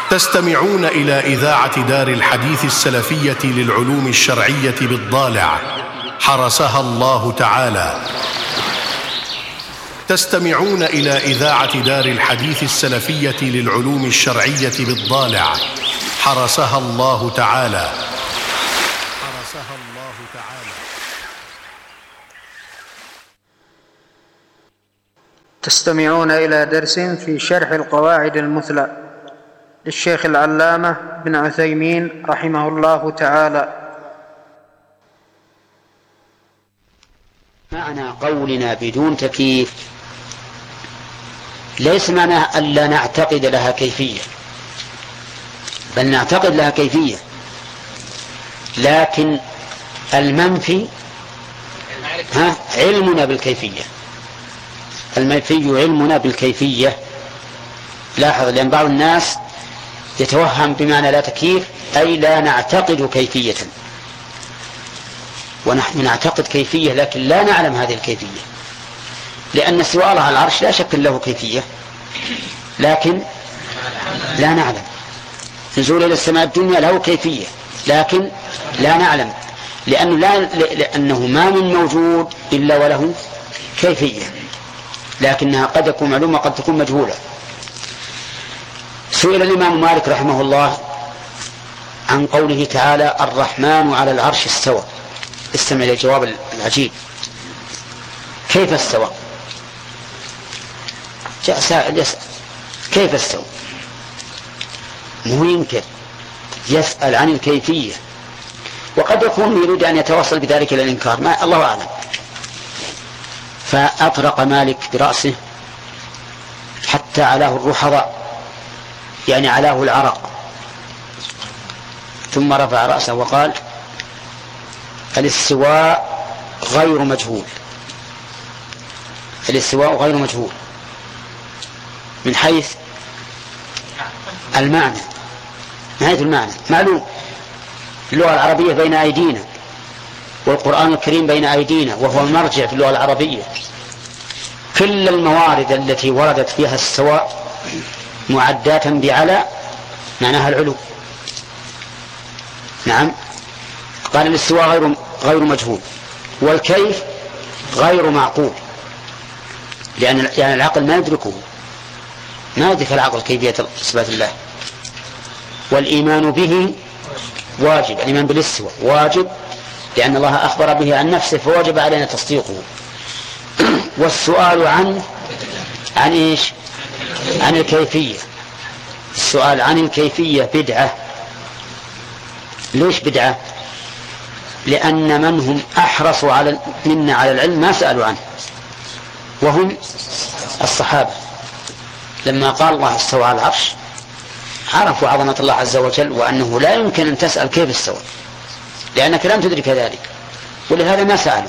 تستمعون إلى إذاعة دار الحديث السلفية للعلوم الشرعية بالضالع حرسها الله تعالى. تستمعون إلى إذاعة دار الحديث السلفية للعلوم الشرعية بالضالع حرسها الله تعالى. تستمعون إلى درس في شرح القواعد المثلى للشيخ العلامة بن عثيمين رحمه الله تعالى. معنى قولنا بدون تكييف ليس معناه ألا نعتقد لها كيفية، بل نعتقد لها كيفية، لكن المنفي علمنا بالكيفية. المنفي علمنا بالكيفية. لاحظ، لأن بعض الناس يتوهم بمعنى لا تكييف أي لا نعتقد كيفية، ونحن نعتقد كيفية لكن لا نعلم هذه الكيفية، لأن استواء الله على العرش لا شك له كيفية لكن لا نعلم. نزول إلى السماء الدنيا له كيفية لكن لا نعلم، لأنه ما من موجود إلا وله كيفية، لكنها قد تكون معلومة قد تكون مجهولة. سئل الإمام مالك رحمه الله عن قوله تعالى الرحمن على العرش استوى. استمع إلى الجواب العجيب. كيف استوى؟ جاء سائل يسأل كيف استوى، مو ينكر، يسأل عن الكيفية، وقد يكون يريد أن يتوصل بذلك إلى الإنكار، ما الله أعلم. فأطرق مالك برأسه حتى علاه الرحضاء، يعني علاه العرق، ثم رفع رأسه وقال الاستواء غير مجهول. الاستواء غير مجهول من حيث المعنى، من حيث المعنى معلوم. اللغة العربية بين أيدينا والقرآن الكريم بين أيدينا، وهو المرجع في اللغة العربية. كل الموارد التي وردت فيها السواء معدات بعلى معناها العلو. نعم، قال الاستواء غير مجهول، والكيف غير معقول، لأن العقل ما يدركه، ما يدرك العقل كيفية صفات الله. والإيمان به واجب، الإيمان بالاستواء واجب، لأن الله أخبر به عن نفسه فوجب علينا تصديقه. والسؤال عن إيش؟ عن الكيفية. السؤال عن الكيفية بدعة. ليش بدعة؟ لأن من هم أحرص منا على العلم ما سألوا عنه، وهم الصحابة. لما قال الله استوى على العرش عرفوا عظمة الله عز وجل، وأنه لا يمكن أن تسأل كيف استوى، لأنك لم تدرك ذلك، ولهذا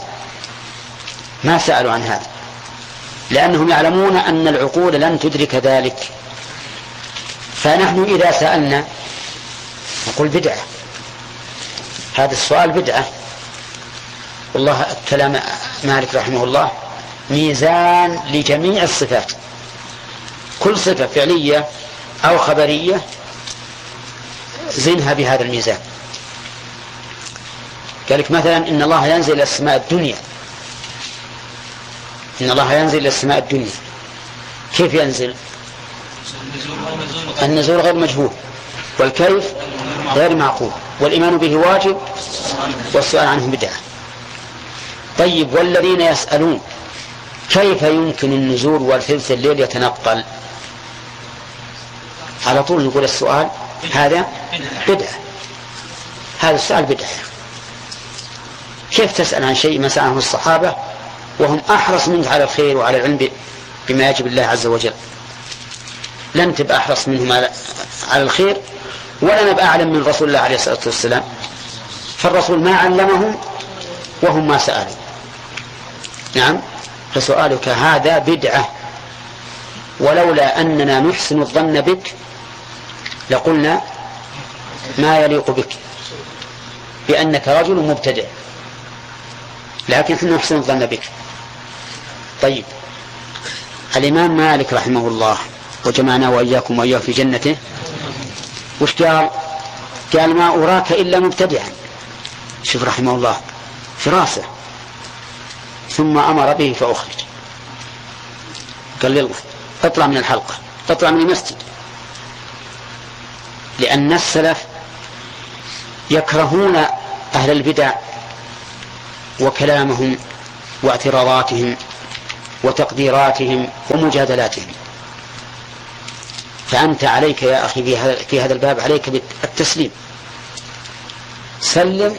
ما سألوا عن هذا، لأنهم يعلمون أن العقول لن تدرك ذلك. فنحن إذا سألنا نقول بدعة، هذا السؤال بدعة. والله كلام مالك رحمه الله ميزان لجميع الصفات، كل صفة فعلية أو خبرية زنها بهذا الميزان. قالك مثلا إن الله ينزل إلى السماء الدنيا، إن الله ينزل إلى السماء الدنيا، كيف ينزل؟ النزول غير مجهول، والكيف غير معقول، والإيمان به واجب، والسؤال عنه بدعة. طيب، والذين يسألون كيف يمكن النزول والثلث الليل يتنقل؟ على طول نقول السؤال هذا بدعة، هذا السؤال بدعة. كيف تسأل عن شيء ما سأله الصحابة وهم أحرص منك على الخير وعلى العلم بما يجب الله عز وجل؟ لن تبقى أحرص منهم على الخير، ولا نبقى أعلم من رسول الله عليه الصلاة والسلام، فالرسول ما علمهم وهم ما سألوا. نعم، فسؤالك هذا بدعة، ولولا أننا نحسن الظن بك لقلنا ما يليق بك بأنك رجل مبتدع، لكن نحن نحسن الظن بك. طيب، الإمام مالك رحمه الله وجمعنا وإياكم وإياه في جنته وش قال؟ قال ما أراك إلا مبتدعا. شوف رحمه الله فراسة. ثم أمر به فأخرج، قال له اطلع من الحلقة، اطلع من المسجد. لأن السلف يكرهون أهل البدع وكلامهم واعتراضاتهم وتقديراتهم ومجادلاتهم. فأنت عليك يا أخي في هذا الباب عليك بالتسليم. سلم،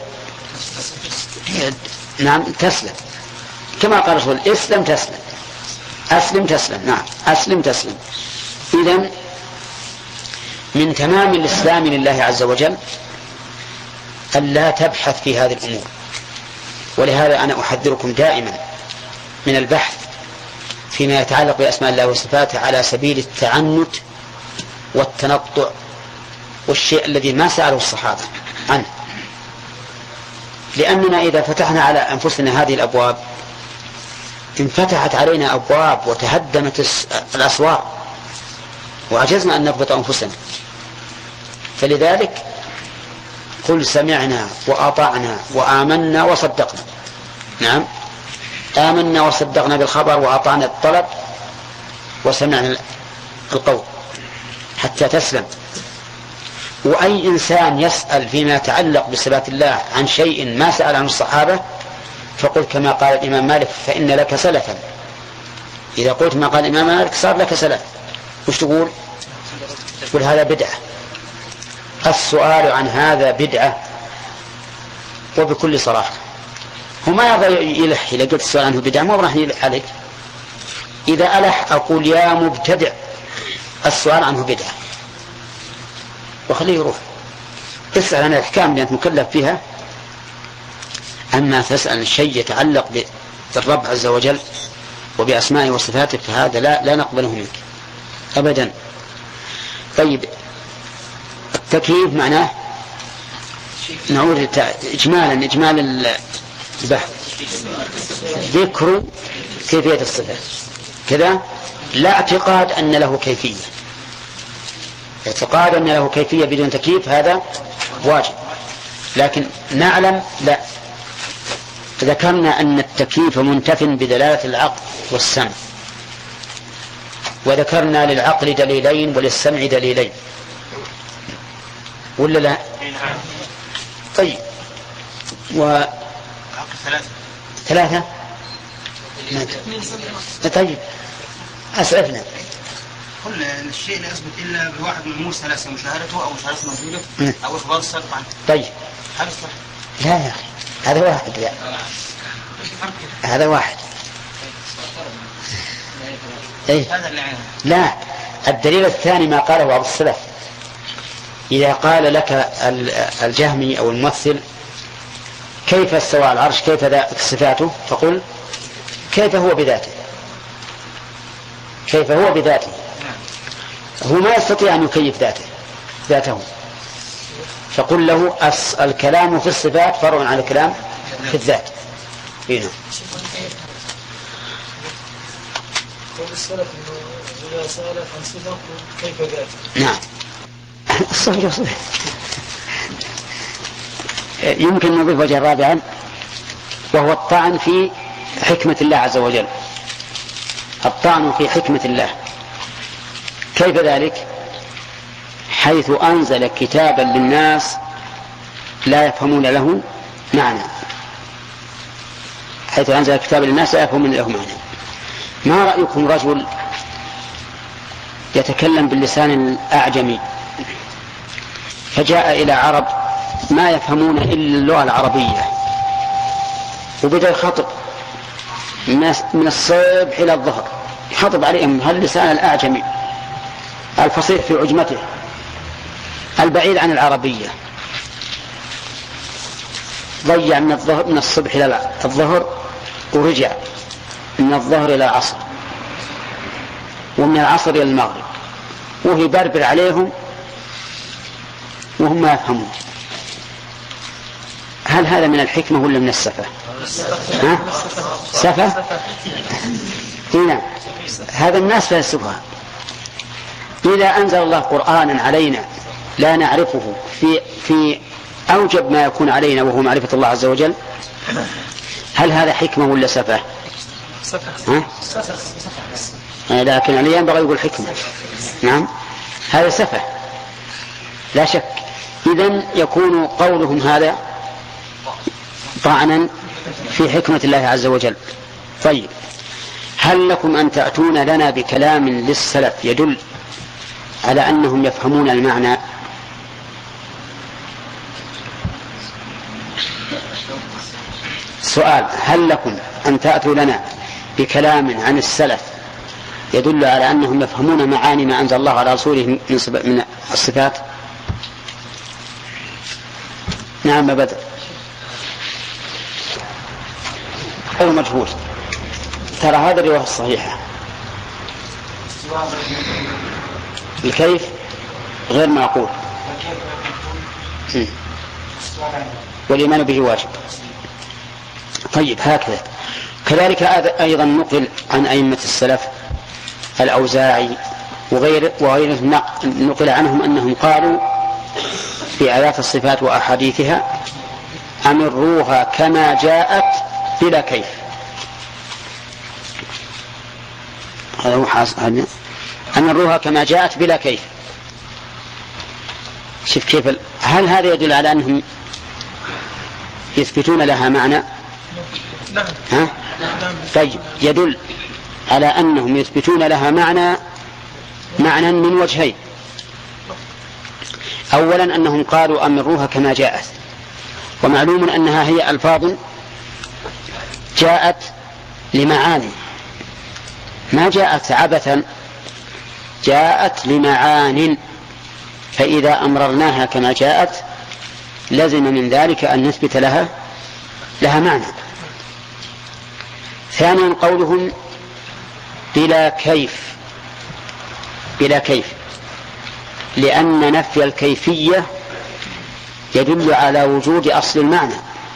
نعم تسلم، كما قال الرسول اسلم تسلم، أسلم تسلم، نعم أسلم تسلم. إذن من تمام الإسلام لله عز وجل أن لا تبحث في هذه الأمور. ولهذا أنا أحذركم دائما من البحث فيما يتعلق بأسماء الله وصفاته على سبيل التعنت والتنطع والشيء الذي ما سأله الصحابة عنه. لأننا إذا فتحنا على أنفسنا هذه الأبواب انفتحت علينا أبواب وتهدمت الأسوار وعجزنا أن نضبط أنفسنا. فلذلك قل سمعنا وأطعنا وآمنا وصدقنا. نعم، آمنا وصدقنا بالخبر وأطعنا الطلب وسمعنا القول حتى تسلم. وأي إنسان يسأل فيما يتعلق بصفات الله عن شيء ما سأل عن الصحابة فقل كما قال الإمام مالك فإن لك سلفا. إذا قلت ما قال الإمام مالك صار لك سلف. وش تقول؟ تقول هذا بدعة. السؤال عن هذا بدعة وبكل صراحة. هو ما يرضى يلح إذا قلت السؤال عنه بدعة، ما راح يلح عليك. إذا ألح أقول يا مبتدع السؤال عنه بدعة وخليه يروح. اسأل عن الأحكام اللي أنت مكلف فيها. أما تسأل شيء يتعلق بالرب عز وجل وبأسمائه وصفاته فهذا لا نقبله منك أبدا. طيب التكييف معناه نعود إجمال البحث ذكر كيفية الصفات كذا، لا اعتقاد أن له كيفية. اعتقاد أن له كيفية بدون تكييف هذا واجب، لكن نعلم لا. ذكرنا أن التكييف منتف بدلالة العقل والسمع، وذكرنا للعقل دليلين وللسمع دليلين، ولا لا؟ طيب ثلاثة طيب أسعفنا. كل الشيء لا يثبت إلا بواحد ملموس ثلاثة، مشاهدته أو مشاهدة موجودة أو إخبار الصادق عنه. طيب هذا صح؟ لا يا أخي هذا واحد، لا هذا واحد. إيه؟ لا، الدليل الثاني ما قاله بعض السلف. إذا قال لك الجهمي أو الممثل كيف استوى على العرش كيف صفاته، فقل كيف هو بذاته، كيف هو بذاته. هو ما يستطيع أن يكيف ذاته، فقل له الكلام في الصفات فرع عن الكلام في الذات. هنا إذا سألت عن صفة كيف ذاته. نعم الصحيح صحيح. يمكن نضيف وجه رابعا وهو الطعن في حكمة الله عز وجل. الطعن في حكمة الله كيف ذلك؟ حيث أنزل كتابا للناس لا يفهمون له معنى، حيث أنزل كتابا للناس لا يفهمون له معنى. ما رأيكم رجل يتكلم باللسان الأعجمي فجاء إلى عرب ما يفهمون إلا اللغة العربية وبدأ يخاطب الناس من الصبح إلى الظهر، يخاطب عليهم هاللسان الأعجمي الفصيح في عجمته البعيد عن العربية. ضيع من الصبح إلى الظهر ورجع من الظهر إلى العصر ومن العصر إلى المغرب وهي بربر عليهم وهم ما يفهمون. هل هذا من الحكمة ولا من السفة؟ سفة؟ هنا هذا الناس فيسفها. إذا أنزل الله قرآنا علينا لا نعرفه في أوجب ما يكون علينا وهو معرفة الله عز وجل، هل هذا حكمة ولا سفه؟ سفه. لكن عليه ينبغي يقول حكمة. نعم هذا سفه لا شك. إذن يكون قولهم هذا طعنا في حكمة الله عز وجل. طيب هل لكم أن تأتون لنا بكلام للسلف يدل على أنهم يفهمون المعنى؟ سؤال: هل لكم أن تأتوا لنا بكلام عن السلف يدل على أنهم يفهمون معاني ما أنزل الله على رسوله من الصفات؟ نعم بدر أو مجهول. ترى هذا الرواية الصحيحة. الكيف غير معقول والإيمان به واجب. طيب هكذا. كذلك أيضا نقل عن أئمة السلف الأوزاعي وغيره نقل عنهم أنهم قالوا في آيات الصفات وأحاديثها: أمروها كما جاءت بلا كيف. هذا هو حاصل. أمروها كما جاءت بلا كيف. شوف كيف. هل هذا يدل على أنهم يثبتون لها معنى؟ ها؟ طيب يدل على أنهم يثبتون لها معنى من وجهين. أولا أنهم قالوا أمروها كما جاءت، ومعلوم أنها هي ألفاظ جاءت لمعاني، ما جاءت عبثا، جاءت لمعان، فإذا أمررناها كما جاءت لزم من ذلك أن نثبت لها معنى. ثانيا قولهم بلا كيف، لأن نفي الكيفية يدل على وجود أصل المعنى.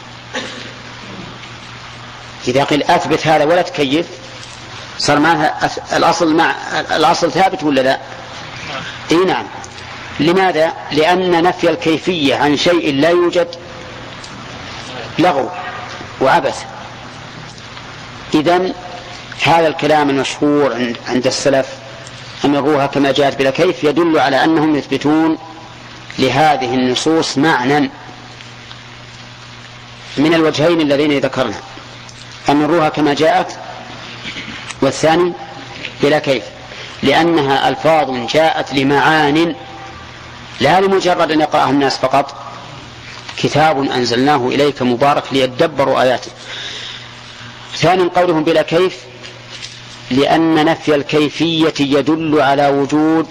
إذا قيل أثبت هذا ولا تكيف صار معناها الأصل ثابت ولا لا؟ إيه نعم. لماذا؟ لأن نفي الكيفية عن شيء لا يوجد لغو وعبث. إذن هذا الكلام المشهور عند السلف أمروها كما جاءت بلا كيف يدل على أنهم يثبتون لهذه النصوص معنى من الوجهين اللذين ذكرنا: أمروها كما جاءت، والثاني بلا كيف، لأنها ألفاظ جاءت لمعان لا لمجرد أن يقرأها الناس فقط. كتاب أنزلناه إليك مبارك ليدبروا آياته. ثاني قولهم بلا كيف لأن نفي الكيفية يدل على وجود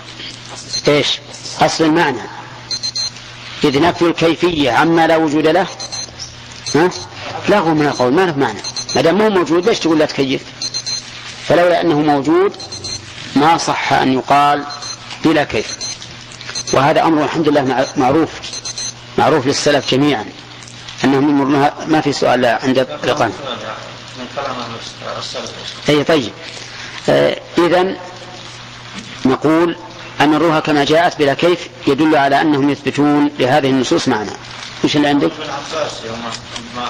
أصل المعنى، إذ نفي الكيفية عما لا وجود له لغو من القول، ما له معنى. ما دام مو موجود ليش تقول لا تكيف؟ فلولا أنه موجود ما صح أن يقال بلا كيف. وهذا أمر الحمد لله معروف للسلف جميعا أنهم يمرونها. ما في سؤال عند القرآن من كلام السلف. طيب إذن نقول أمروها كما جاءت بلا كيف يدل على أنهم يثبتون لهذه النصوص معنى. وش اللي عندك؟ ابن عباس يوم ما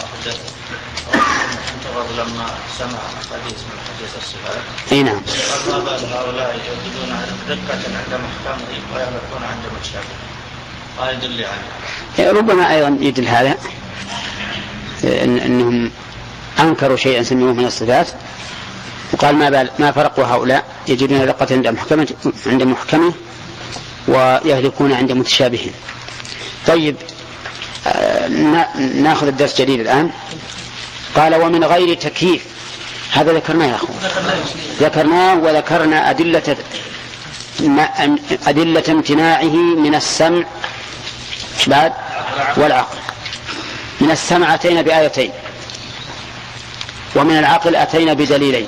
لما سمع حديث من حديث الصفات. اي نعم. ما بال هؤلاء يجدون دقة عند محكمه ويهلكون عند متشابه. هذا يدل عليه. ربما أيضا يدل هذا أنهم أنكروا شيئا سموه من الصفات وقال ما فرق هؤلاء يجدون دقة عند محكمه ويهلكون عند متشابهين. طيب ناخذ الدرس جديد الآن. قال ومن غير تكييف. هذا ذكرناه يا أخوان، ذكرناه وذكرنا أدلة امتناعه من السمع بعد والعقل. من السمع أتينا بآيتين، ومن العقل أتينا بدليلين.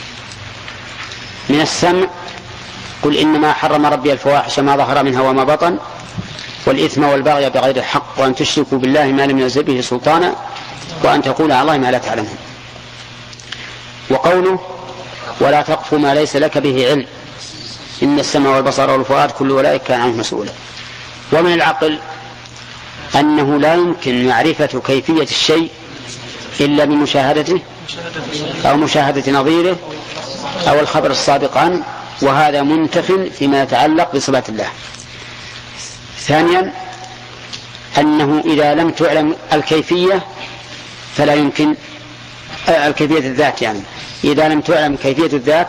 من السمع قل إنما حرم ربي الفواحش ما ظهر منها وما بطن والإثم والبغي بغير الحق وأن تشركوا بالله ما لم ينزل به سلطانا وأن تقول على الله ما لا تعلمون. وقوله ولا تقف ما ليس لك به علم إن السمع والبصر والفؤاد كل أولئك كان عنه مسؤولا. ومن العقل أنه لا يمكن معرفة كيفية الشيء إلا بمشاهدته أو مشاهدة نظيره أو الخبر السابق عنه، وهذا منتف فيما يتعلق بصفات الله. ثانيا أنه إذا لم تعلم الكيفية فلا يمكن الكيفية الذات، يعني إذا لم تعلم كيفية الذات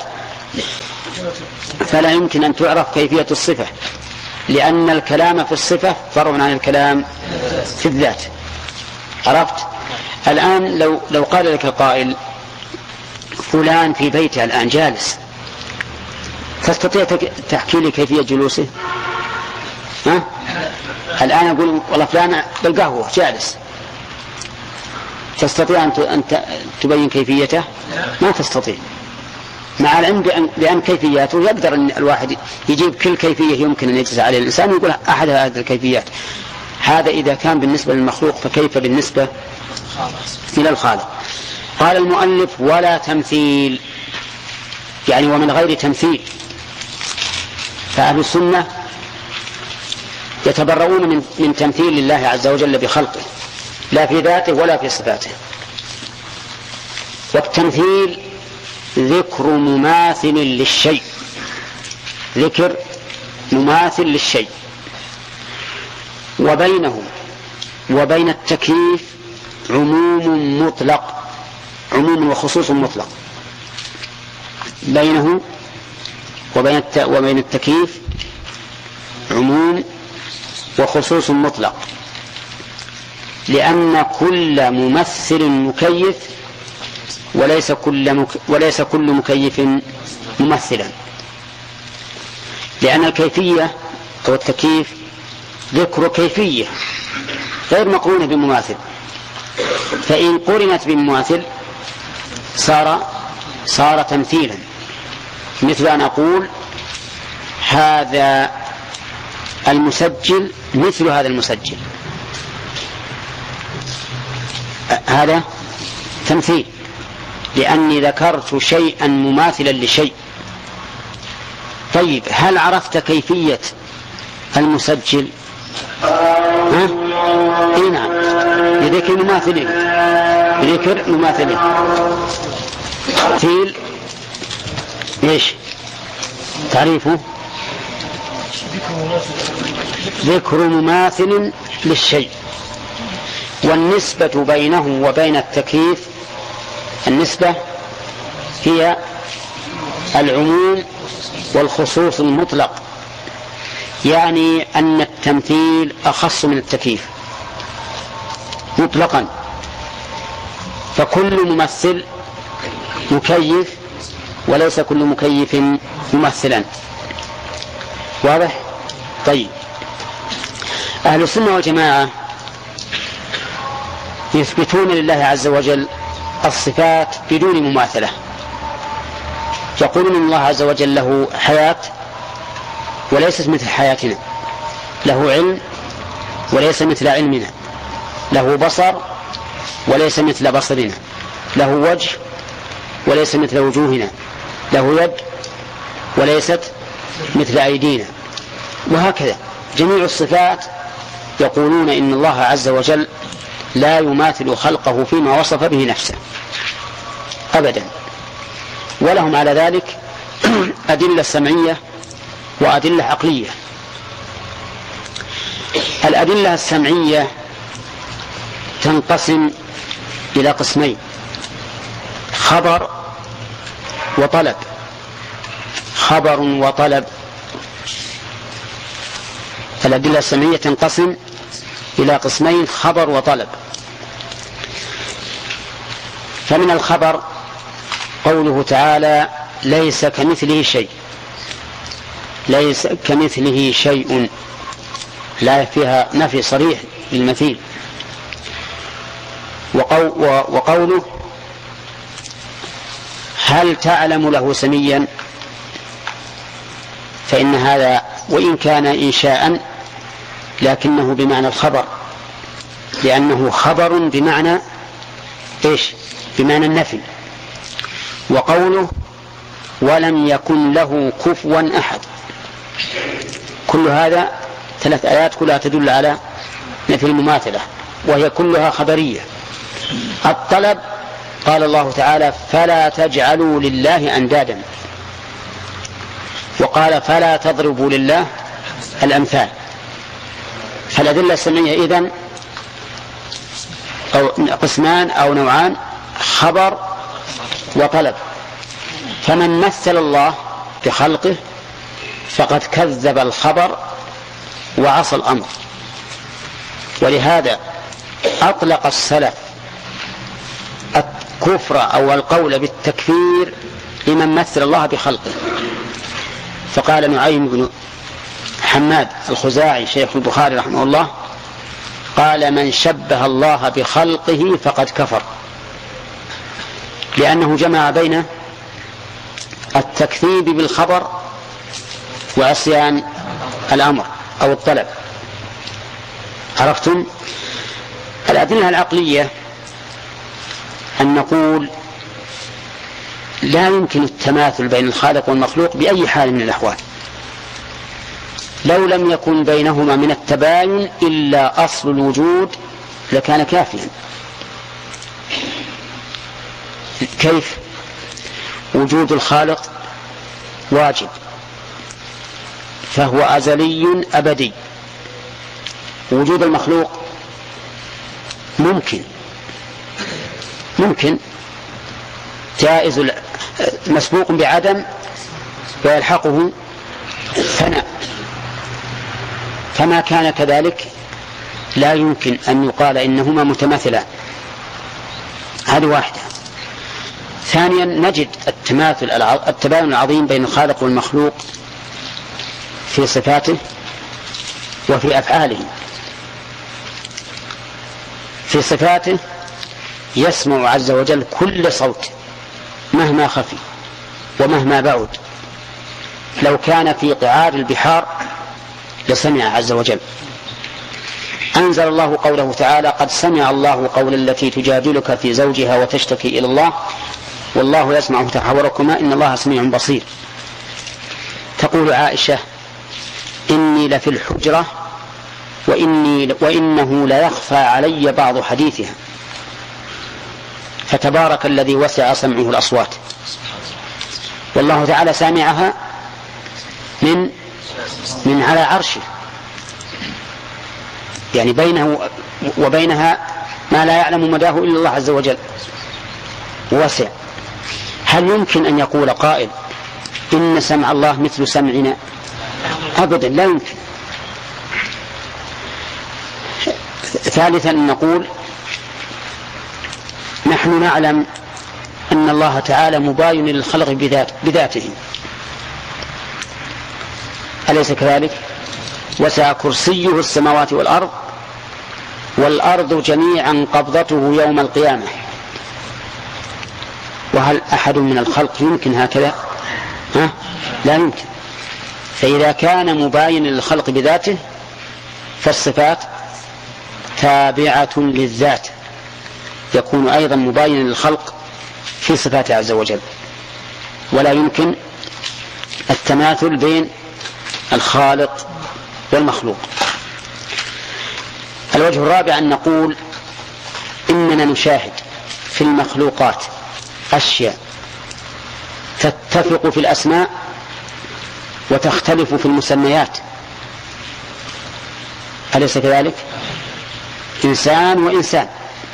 فلا يمكن أن تعرف كيفية الصفة، لأن الكلام في الصفة فرع عن الكلام في الذات. عرفت؟ الآن لو قال لك قائل فلان في بيته الآن جالس، تستطيع تحكي لي كيفية جلوسه؟ ها؟ الآن أقول والله فلان بالقهوة جالس، تستطيع أن تبين كيفيته؟ ما تستطيع، مع العلم بأن كيفياته يقدر أن الواحد يجيب كل كيفية يمكن أن يجلس عليه الإنسان ويقول أحد هذه الكيفيات. هذا إذا كان بالنسبة للمخلوق، فكيف بالنسبة إلى الخالق؟ قال المؤلف ولا تمثيل، يعني ومن غير تمثيل. فأهل السنة يتبرؤون من تمثيل الله عز وجل بخلقه، لا في ذاته ولا في صفاته. والتمثيل ذكر مماثل للشيء، ذكر مماثل للشيء، وبينه وبين التكييف عموم مطلق، عموم وخصوص مطلق. بينه وبين التكييف عموم وخصوص مطلق، لأن كل ممثل مكيف وليس كل مكيف ممثلا، لأن الكيفية أو التكييف ذكر كيفية غير مقرونة بمماثل، فإن قرنت بمماثل صار تمثيلا، مثل أن أقول هذا المسجل مثل هذا المسجل، هذا تمثيل، لأني ذكرت شيئا مماثلا لشيء. طيب هل عرفت كيفية المسجل؟ إيه نعم، بذكر مماثلين، بذكر مماثلين. تمثيل ايش تعريفه؟ ذكر مماثل للشيء. والنسبة بينه وبين التكييف، النسبة هي العموم والخصوص المطلق، يعني أن التمثيل أخص من التكييف مطلقا، فكل ممثل مكيف وليس كل مكيف ممثلا. واضح؟ طيب، أهل السنة والجماعة يثبتون لله عز وجل الصفات بدون مماثلة، يقولون إن الله عز وجل له حياة وليست مثل حياتنا، له علم وليس مثل علمنا، له بصر وليس مثل بصرنا، له وجه وليس مثل وجوهنا، له يد وليست مثل أيدينا، وهكذا جميع الصفات يقولون إن الله عز وجل لا يماثل خلقه فيما وصف به نفسه أبدا. ولهم على ذلك أدلة سمعية وأدلة عقلية. الأدلة السمعية تنقسم إلى قسمين: خبر وطلب. خبر وطلب. الأدلة السمعية تنقسم إلى قسمين: خبر وطلب. فمن الخبر قوله تعالى: ليس كمثله شيء. ليس كمثله شيء، لا فيها نفي صريح للمثيل. وقوله: هل تعلم له سميا؟ فإن هذا وإن كان إنشاء لكنه بمعنى الخبر، لأنه خبر بمعنى إيش؟ بمعنى النفي. وقوله: ولم يكن له كفوا أحد، كل هذا 3 آيات كلها تدل على نفي المماثلة، وهي كلها خبرية. الطلب قال الله تعالى فلا تجعلوا لله أندادا، وقال فلا تضربوا لله الأمثال. فالأدلة السمعية إذن أو قسمان أو نوعان، خبر وطلب. فمن مثل الله بخلقه فقد كذب الخبر وعصى الأمر. ولهذا أطلق السلف الكفر أو القول بالتكفير لمن مثل الله بخلقه. فقال نعيم بن حماد الخزاعي شيخ البخاري رحمه الله قال من شبه الله بخلقه فقد كفر، لأنه جمع بين التكذيب بالخبر وعصيان الأمر أو الطلب. عرفتم؟ الأدلة العقلية أن نقول لا يمكن التماثل بين الخالق والمخلوق بأي حال من الأحوال، لو لم يكن بينهما من التباين إلا أصل الوجود لكان كافيا. كيف؟ وجود الخالق واجب فهو أزلي أبدي، وجود المخلوق ممكن جائز مسبوق بعدم ويلحقه فناء، فما كان كذلك لا يمكن أن يقال إنهما متماثلان. هذه واحدة. ثانيا نجد التباين العظيم بين الخالق والمخلوق في صفاته وفي أفعاله. في صفاته يسمع عز وجل كل صوت مهما خفي ومهما بعد، لو كان في قعار البحار لسمع عز وجل. أنزل الله قوله تعالى قد سمع الله قول التي تجادلك في زوجها وتشتكي إلى الله والله يسمع تحاوركما إن الله سميع بصير. تقول عائشة إني لفي الحجرة وإنه لا يخفى علي بعض حديثها، فتبارك الذي وسع سمعه الأصوات. والله تعالى سامعها من على عرشه، يعني بينه وبينها ما لا يعلم مداه إلا الله عز وجل وسع. هل يمكن أن يقول قائل إن سمع الله مثل سمعنا؟ أبدا لا يمكن. ثالثا نقول نحن نعلم أن الله تعالى مباين للخلق بذاته، أليس كذلك؟ وسع كرسيه السماوات والأرض والأرض جميعا قبضته يوم القيامة. وهل أحد من الخلق يمكن هكذا؟ لا يمكن. فإذا كان مباين للخلق بذاته فالصفات تابعة للذات، يكون أيضا مباين للخلق في صفاته عز وجل، ولا يمكن التماثل بين الخالق والمخلوق. الوجه الرابع أن نقول إننا نشاهد في المخلوقات أشياء تتفق في الأسماء وتختلف في المسميات، أليس كذلك؟ إنسان وإنسان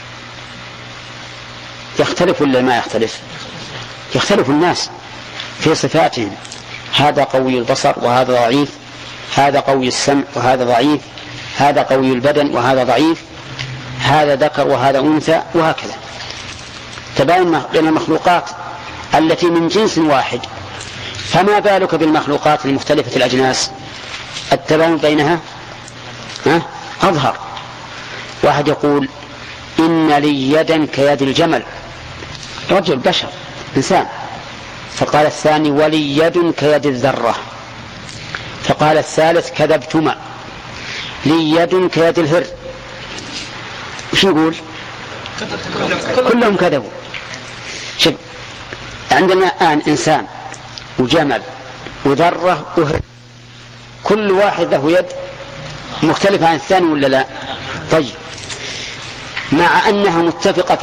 يختلف ولا ما يختلف؟ يختلف الناس في صفاتهم، هذا قوي البصر وهذا ضعيف، هذا قوي السمع وهذا ضعيف، هذا قوي البدن وهذا ضعيف، هذا ذكر وهذا أنثى، وهكذا. تباين بين المخلوقات التي من جنس واحد، فما بالك بالمخلوقات المختلفة الأجناس؟ التباين بينها أظهر. واحد يقول إن لي يدا كيد الجمل، رجل بشر إنسان، فقال الثاني ولي يد كيد الذرة، فقال الثالث كذبتما، لي يد كيد الهر. وش يقول؟ كلهم كذبوا. شوف عندنا الآن إنسان وجمل وذرة وهر، كل واحد له يد مختلفة عن الثاني ولا لا؟ طيب، مع أنها متفقة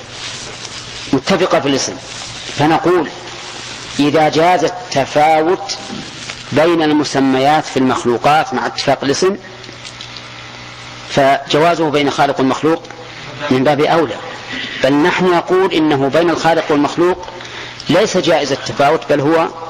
في الاسم فنقول إذا جاز التفاوت بين المسميات في المخلوقات مع اتفاق الاسم فجوازه بين خالق والمخلوق من باب أولى، بل نحن نقول إنه بين الخالق والمخلوق ليس جائز التفاوت بل هو